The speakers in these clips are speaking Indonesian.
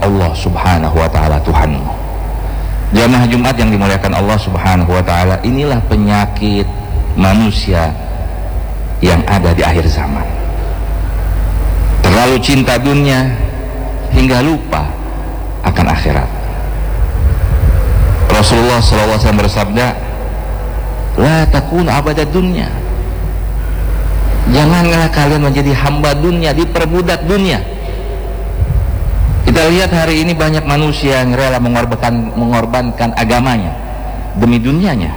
Allah subhanahu wa ta'ala Tuhanmu. Jamaah Jumat yang dimuliakan Allah subhanahu wa ta'ala, inilah penyakit manusia yang ada di akhir zaman. Terlalu cinta dunia hingga lupa akan akhirat. Rasulullah SAW bersabda, la takun abada dunya, janganlah kalian menjadi hamba dunia, diperbudak dunia. Kita lihat hari ini banyak manusia yang rela mengorbankan agamanya demi dunianya.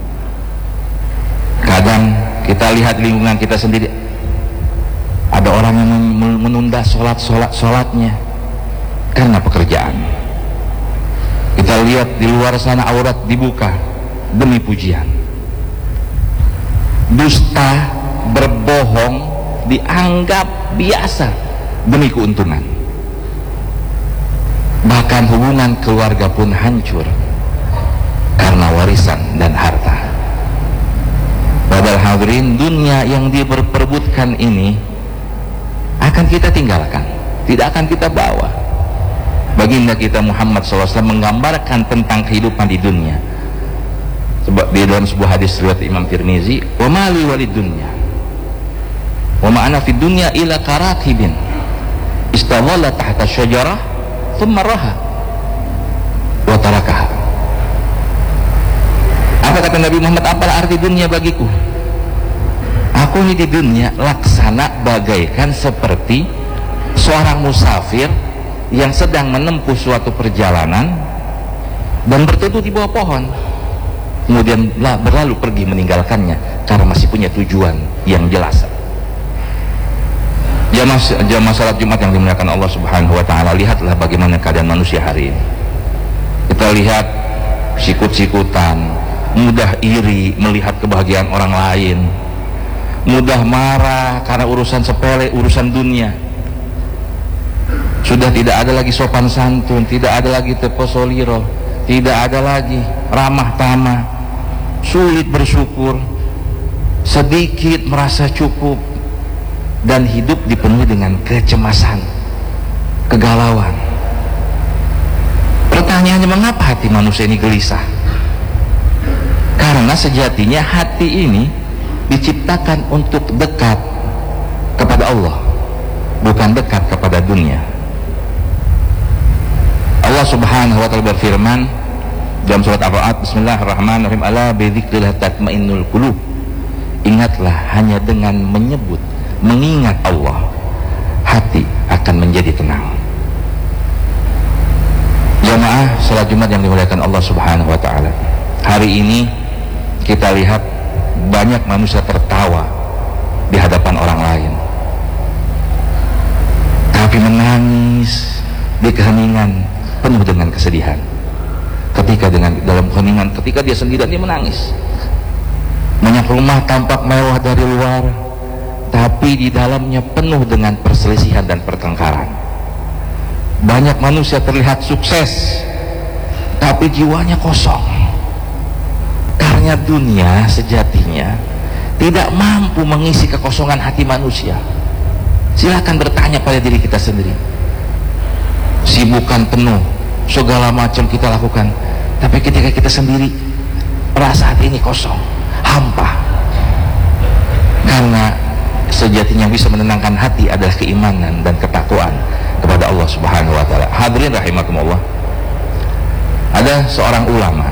Kadang kita lihat lingkungan kita sendiri, ada orang yang menunda sholatnya karena pekerjaan. Kita lihat di luar sana aurat dibuka demi pujian. Dusta, berbohong dianggap biasa demi keuntungan. Bahkan hubungan keluarga pun hancur karena warisan dan harta. Padahal hadirin, dunia yang diperbutkan ini akan kita tinggalkan, tidak akan kita bawa. Baginda kita Muhammad SAW menggambarkan tentang kehidupan di dunia. Sebab di dalam sebuah hadis riwayat Imam Tirmizi, wa mali walid dunya wa ma ana fid dunya illa karakibin istawalla tahta syajarah thumma raha wa tarakaha. Apa kata Nabi Muhammad, apalah arti dunia bagiku? Aku ini di dunia laksana bagaikan seperti seorang musafir yang sedang menempuh suatu perjalanan dan berteduh di bawah pohon, kemudian berlalu pergi meninggalkannya karena masih punya tujuan yang jelas. Jamaah salat Jumat yang dimuliakan Allah subhanahu wa ta'ala, lihatlah bagaimana keadaan manusia hari ini. Kita lihat sikut-sikutan, mudah iri melihat kebahagiaan orang lain, mudah marah karena urusan sepele, urusan dunia. Sudah tidak ada lagi sopan santun, tidak ada lagi teposoliro, tidak ada lagi ramah tamah, sulit bersyukur, sedikit merasa cukup, dan hidup dipenuhi dengan kecemasan, kegalauan. Pertanyaannya, mengapa hati manusia ini gelisah? Karena sejatinya hati ini diciptakan untuk dekat kepada Allah, bukan dekat kepada dunia. Allah subhanahu wa ta'ala berfirman dalam surat Ar-Ra'd, bismillahirrahmanirrahim, ala bidzikrillah tatmainnul qulub. Ingatlah, hanya dengan menyebut, mengingat Allah, hati akan menjadi tenang. Jamaah salat Jumat yang dimuliakan Allah subhanahu wa ta'ala, hari ini kita lihat banyak manusia tertawa di hadapan orang lain, tapi menangis di keheningan penuh dengan kesedihan. Dalam keheningan, ketika dia sendirian, dia menangis. Banyak rumah tampak mewah dari luar, tapi di dalamnya penuh dengan perselisihan dan pertengkaran. Banyak manusia terlihat sukses, tapi jiwanya kosong. Karena dunia sejatinya tidak mampu mengisi kekosongan hati manusia. Silakan bertanya pada diri kita sendiri. Sibukan penuh, segala macam kita lakukan, tapi ketika kita sendiri merasa hati ini kosong, hampa. Karena sejatinya bisa menenangkan hati adalah keimanan dan ketakwaan kepada Allah subhanahu wa ta'ala. Hadirin rahimakumullah, ada seorang ulama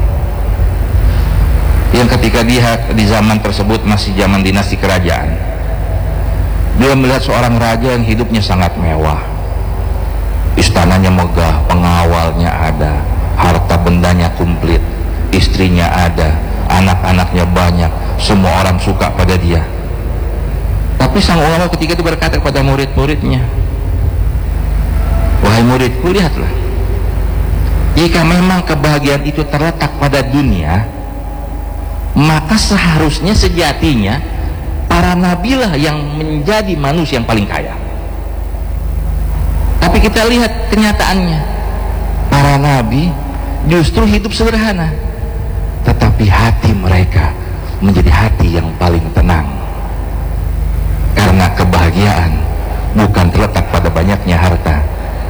yang ketika dia di zaman tersebut masih zaman dinasti kerajaan, dia melihat seorang raja yang hidupnya sangat mewah, istananya megah, pengawalnya ada, harta bendanya komplit, istrinya ada, anak-anaknya banyak, semua orang suka pada dia. Tapi sang ulama ketika itu berkata kepada murid-muridnya, wahai muridku, lihatlah, jika memang kebahagiaan itu terletak pada dunia, maka seharusnya sejatinya para nabilah yang menjadi manusia yang paling kaya. Tapi kita lihat kenyataannya, para nabi justru hidup sederhana, tetapi hati mereka menjadi hati yang paling tenang. Karena kebahagiaan bukan terletak pada banyaknya harta,